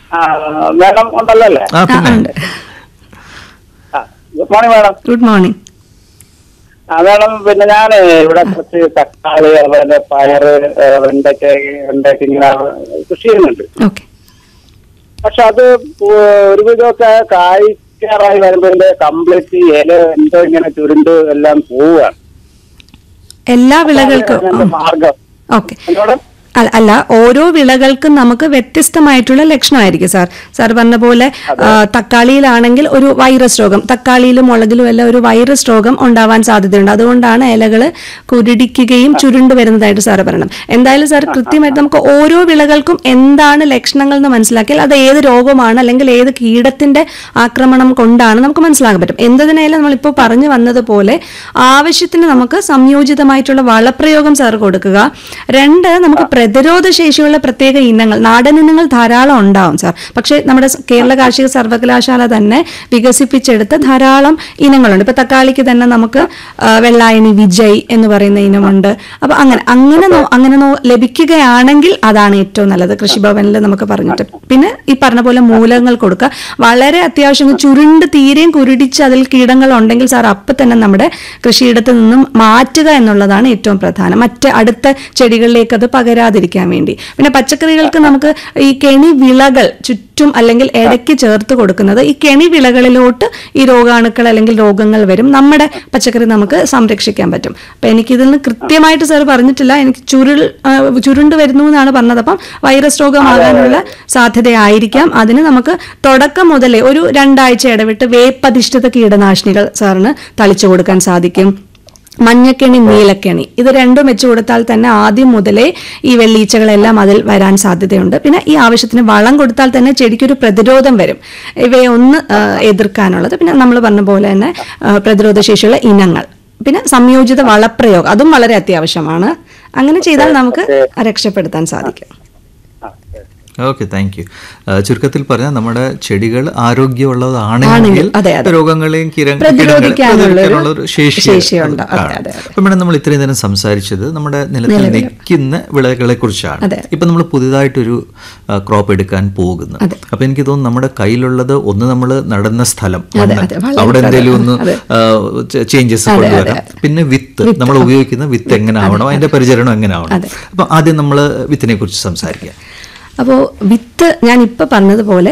Madam ഉണ്ടല്ലോ അല്ലേ? Good morning madam. Good morning. Madam, പിന്നെ ഞാൻ ഇവിടെ കുറച്ച് തക്കാളി, അതുപോലെ പയറ്, വെണ്ടയ്ക്ക ഇങ്ങനെ കൃഷി ചെയ്യുന്നുണ്ട്. പക്ഷെ അത് ഒരുവിധമൊക്കെ കായ്ക്കാറായി വരുമ്പോ കംപ്ലീറ്റ് ഇല എന്തോ ഇങ്ങനെ ചുരുണ്ട് എല്ലാം പോവുകയാണ്. എല്ലാ വിളകൾക്കും മാർഗം അല്ല, ഓരോ വിളകൾക്കും നമുക്ക് വ്യത്യസ്തമായിട്ടുള്ള ലക്ഷണമായിരിക്കും സാർ പറഞ്ഞ പോലെ. തക്കാളിയിലാണെങ്കിൽ ഒരു വൈറസ് രോഗം, തക്കാളിയിലും മുളകിലും എല്ലാം ഒരു വൈറസ് രോഗം ഉണ്ടാവാൻ സാധ്യതയുണ്ട്. അതുകൊണ്ടാണ് ഇലകൾ കുരുടിക്കുകയും ചുരുണ്ട് വരുന്നതായിട്ട് സാറ് പറയണം. എന്തായാലും സാർ കൃത്യമായിട്ട് നമുക്ക് ഓരോ വിളകൾക്കും എന്താണ് ലക്ഷണങ്ങൾ എന്ന് മനസ്സിലാക്കിയാൽ അത് ഏത് രോഗമാണ് അല്ലെങ്കിൽ ഏത് കീടത്തിന്റെ ആക്രമണം കൊണ്ടാണ് നമുക്ക് മനസ്സിലാക്കാൻ പറ്റും. എന്തിനായാലും നമ്മളിപ്പോൾ പറഞ്ഞു വന്നതുപോലെ ആവശ്യത്തിന് നമുക്ക് സംയോജിതമായിട്ടുള്ള വളപ്രയോഗം സാർ കൊടുക്കുക. രണ്ട്, നമുക്ക് പ്രതിരോധ ശേഷിയുള്ള പ്രത്യേക ഇനങ്ങൾ, നാടൻ ഇനങ്ങൾ ധാരാളം ഉണ്ടാവും സാർ. പക്ഷേ നമ്മുടെ കേരള കാർഷിക സർവകലാശാല തന്നെ വികസിപ്പിച്ചെടുത്ത ധാരാളം ഇനങ്ങളുണ്ട്. ഇപ്പൊ തക്കാളിക്ക് തന്നെ നമുക്ക് വെള്ളായണി വിജയ് എന്ന് പറയുന്ന ഇനമുണ്ട്. അപ്പൊ അങ്ങനെ ലഭിക്കുകയാണെങ്കിൽ അതാണ് ഏറ്റവും നല്ലത്, കൃഷിഭവനിൽ നമുക്ക് പറഞ്ഞിട്ട്. പിന്നെ ഈ പറഞ്ഞ പോലെ മൂലകങ്ങൾ കൊടുക്കുക. വളരെ അത്യാവശ്യം തീരെയും കുരുടിച്ച് അതിൽ കീടങ്ങൾ ഉണ്ടെങ്കിൽ സാർ അപ്പം തന്നെ നമ്മുടെ കൃഷിയിടത്ത് നിന്നും മാറ്റുക എന്നുള്ളതാണ് ഏറ്റവും പ്രധാനം, അടുത്ത ചെടികളിലേക്ക് അത് പകരാതിരിക്കാൻ വേണ്ടി. പിന്നെ പച്ചക്കറികൾക്ക് നമുക്ക് ഈ കെണി വിളകൾ ചുറ്റും അല്ലെങ്കിൽ ഇടയ്ക്ക് ചേർത്ത് കൊടുക്കുന്നത്, ഈ കെണി വിളകളിലോട്ട് ഈ രോഗാണുക്കൾ അല്ലെങ്കിൽ രോഗങ്ങൾ വരും, നമ്മുടെ പച്ചക്കറി നമുക്ക് സംരക്ഷിക്കാൻ പറ്റും. അപ്പൊ എനിക്കിതിൽ നിന്ന് കൃത്യമായിട്ട് സാർ പറഞ്ഞിട്ടില്ല, എനിക്ക് ചുരുണ്ട് വരുന്നു എന്നാണ് പറഞ്ഞത്. അപ്പം വൈറസ് രോഗമാകാനുള്ള സാധ്യതയായിരിക്കാം. അതിന് നമുക്ക് തുടക്കം മുതലേ ഒരു 2 ആഴ്ച ഇടവിട്ട് വേപ്പധിഷ്ഠിത കീടനാശിനികൾ സാറിന് തളിച്ചു കൊടുക്കാൻ സാധിക്കും. മഞ്ഞക്കെണി, നീലക്കെണി, ഇത് രണ്ടും വെച്ചു കൊടുത്താൽ തന്നെ ആദ്യം മുതലേ ഈ വെള്ളീച്ചകളെല്ലാം അതിൽ വരാൻ സാധ്യതയുണ്ട്. പിന്നെ ഈ ആവശ്യത്തിന് വളം കൊടുത്താൽ തന്നെ ചെടിക്കൊരു പ്രതിരോധം വരും, ഇവയെ ഒന്ന് എതിർക്കാനുള്ളത്. പിന്നെ നമ്മൾ പറഞ്ഞ പോലെ തന്നെ പ്രതിരോധ ശേഷിയുള്ള ഇനങ്ങൾ, പിന്നെ സംയോജിത വളപ്രയോഗം, അതും വളരെ അത്യാവശ്യമാണ്. അങ്ങനെ ചെയ്താൽ നമുക്ക് രക്ഷപ്പെടുത്താൻ സാധിക്കും. Okay, thank you. ചുരുക്കത്തിൽ പറഞ്ഞാൽ നമ്മുടെ ചെടികൾ ആരോഗ്യമുള്ളതാണെങ്കിൽ രോഗങ്ങളെയും പ്രതിരോധിക്കാനുള്ള ഒരു ശേഷിയുണ്ട്. അപ്പൊ മേഡം, നമ്മൾ ഇത്രയും നേരം സംസാരിച്ചത് നമ്മുടെ നിലത്തിൽ നിൽക്കുന്ന വിളകളെ കുറിച്ചാണ്. ഇപ്പൊ നമ്മൾ പുതിയതായിട്ടൊരു ക്രോപ്പ് എടുക്കാൻ പോകുന്നു. അപ്പൊ എനിക്ക് തോന്നുന്നു നമ്മുടെ കയ്യിലുള്ളത് ഒന്ന് നമ്മൾ നടുന്ന സ്ഥലം, അവിടെ എന്തെങ്കിലും ഒന്ന് ചേഞ്ചസ് കൊണ്ടുവരാം. പിന്നെ വിത്ത്, നമ്മൾ ഉപയോഗിക്കുന്ന വിത്ത് എങ്ങനെ ആവണം, അതിന്റെ പരിചരണം എങ്ങനെ ആവണം. അപ്പൊ ആദ്യം നമ്മൾ വിത്തിനെ കുറിച്ച് സംസാരിക്കാം. അപ്പോൾ വിത്ത് ഞാൻ ഇപ്പോൾ പറഞ്ഞതുപോലെ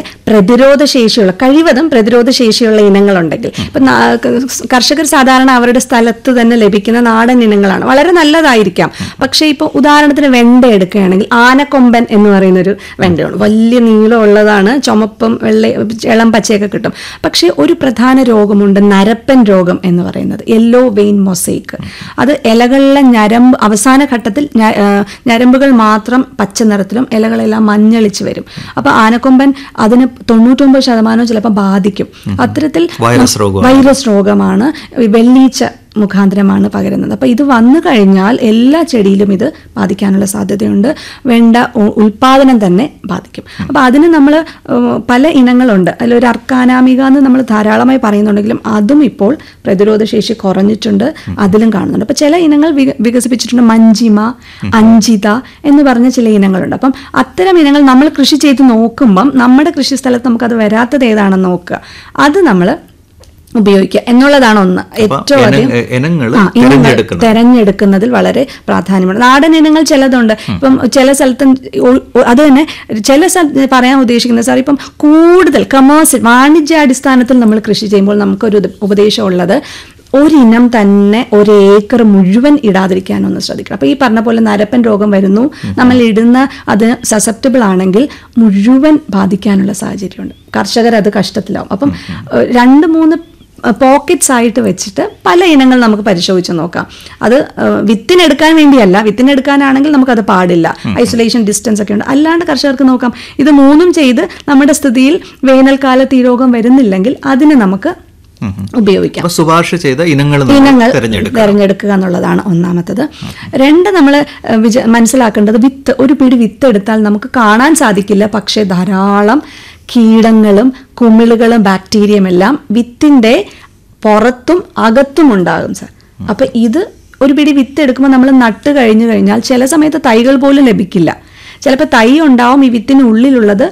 കഴിവതും പ്രതിരോധ ശേഷിയുള്ള ഇനങ്ങളുണ്ടെങ്കിൽ, ഇപ്പം കർഷകർ സാധാരണ അവരുടെ സ്ഥലത്ത് തന്നെ ലഭിക്കുന്ന നാടൻ ഇനങ്ങളാണ്, വളരെ നല്ലതായിരിക്കാം. പക്ഷേ ഇപ്പോൾ ഉദാഹരണത്തിന് വെണ്ട എടുക്കുകയാണെങ്കിൽ ആനക്കൊമ്പൻ എന്ന് പറയുന്നൊരു വെണ്ടയാണ്, വലിയ നീളമുള്ളതാണ്, ചുമപ്പും ഇളം പച്ചയൊക്കെ കിട്ടും. പക്ഷേ ഒരു പ്രധാന രോഗമുണ്ട്, നരപ്പൻ രോഗം എന്ന് പറയുന്നത്, യെല്ലോ വെയിൻ മൊസൈക്ക്. അത് ഇലകളിലെ അവസാന ഘട്ടത്തിൽ ഞരമ്പുകൾ മാത്രം പച്ച നിറത്തിലും ഇലകളെല്ലാം മഞ്ഞളിച്ച് വരും. അപ്പൊ ആനക്കൊമ്പൻ അതിന് 99% ചിലപ്പോൾ ബാധിക്കും. അത്തരത്തിൽ വൈറസ് രോഗമാണ്, വെള്ളീച്ച മുഖാന്തരമാണ് പകരുന്നത്. അപ്പോൾ ഇത് വന്നു കഴിഞ്ഞാൽ എല്ലാ ചെടിയിലും ഇത് ബാധിക്കാനുള്ള സാധ്യതയുണ്ട്. വെണ്ട ഉൽപാദനം തന്നെ ബാധിക്കും. അപ്പോൾ അതിന് നമ്മൾ പല ഇനങ്ങളുണ്ട്. അതിലൊരു അർക്കാനാമിക എന്ന് നമ്മൾ ധാരാളമായി പറയുന്നുണ്ടെങ്കിലും അതും ഇപ്പോൾ പ്രതിരോധ ശേഷി കുറഞ്ഞിട്ടുണ്ട്, അതിലും കാണുന്നുണ്ട്. അപ്പോൾ ചില ഇനങ്ങൾ വികസിപ്പിച്ചിട്ടുണ്ട്, മഞ്ചിമ, അഞ്ചിത എന്ന് പറഞ്ഞ ചില ഇനങ്ങളുണ്ട്. അപ്പം അത്തരം ഇനങ്ങൾ നമ്മൾ കൃഷി ചെയ്ത് നോക്കുമ്പം നമ്മുടെ കൃഷി സ്ഥലത്ത് നമുക്കത് വരാത്തത് ഏതാണെന്ന് നോക്കുക, അത് നമ്മൾ ഉപയോഗിക്കുക എന്നുള്ളതാണ് ഒന്ന്. ഏറ്റവും അധികം ഇനങ്ങൾ തെരഞ്ഞെടുക്കുന്നതിൽ വളരെ പ്രാധാന്യമുണ്ട്. നാടൻ ഇനങ്ങൾ ചിലതുണ്ട്. ഇപ്പം ചില സ്ഥലത്തും അത് തന്നെ ചില സ്ഥലത്ത് പറയാൻ ഉദ്ദേശിക്കുന്നത് സാർ, ഇപ്പം കൂടുതൽ വാണിജ്യാടിസ്ഥാനത്തിൽ നമ്മൾ കൃഷി ചെയ്യുമ്പോൾ നമുക്കൊരു ഉപദേശമുള്ളത്, ഒരിനം തന്നെ 1 ഏക്കർ മുഴുവൻ ഇടാതിരിക്കാനൊന്ന് ശ്രദ്ധിക്കണം. അപ്പോൾ ഈ പറഞ്ഞ പോലെ നരപ്പൻ രോഗം വരുന്നു, നമ്മൾ ഇടുന്ന അത് സസെപ്റ്റബിൾ ആണെങ്കിൽ മുഴുവൻ ബാധിക്കാനുള്ള സാഹചര്യമുണ്ട്. കർഷകർ അത് കഷ്ടത്തിലാവും. അപ്പം 2-3 പോക്കറ്റ്സ് ആയിട്ട് വെച്ചിട്ട് പല ഇനങ്ങൾ നമുക്ക് പരിശോധിച്ച് നോക്കാം. അത് വിത്തിനെടുക്കാൻ വേണ്ടിയല്ല, വിത്തിനെടുക്കാനാണെങ്കിൽ നമുക്കത് പാടില്ല, ഐസൊലേഷൻ ഡിസ്റ്റൻസ് ഒക്കെ ഉണ്ട്. അല്ലാണ്ട് കർഷകർക്ക് നോക്കാം. ഇത് 3ഉം ചെയ്ത് നമ്മുടെ സ്ഥിതിയിൽ വേനൽക്കാലത്ത് ഈ രോഗം വരുന്നില്ലെങ്കിൽ അതിന് നമുക്ക് ഉപയോഗിക്കാം. ശുപാർശ ചെയ്ത ഇനങ്ങൾ തിരഞ്ഞെടുക്കുക എന്നുള്ളതാണ് ഒന്നാമത്തത്. 2, നമ്മൾ മനസ്സിലാക്കേണ്ടത്, ഒരു പിടി വിത്ത് എടുത്താൽ നമുക്ക് കാണാൻ സാധിക്കില്ല, പക്ഷേ ധാരാളം കീടങ്ങളും കുമിളുകളും ബാക്ടീരിയയും എല്ലാം വിത്തിന്റെ പുറത്തും അകത്തും ഉണ്ടാകും സാർ. അപ്പൊ ഇത് ഒരു പിടി വിത്ത് എടുക്കുമ്പോൾ നമ്മൾ നട്ട് കഴിഞ്ഞാൽ ചില സമയത്ത് തൈകൾ പോലും ലഭിക്കില്ല. ചിലപ്പോൾ തൈ ഉണ്ടാവും, ഈ വിത്തിന് ഉള്ളിലുള്ളത്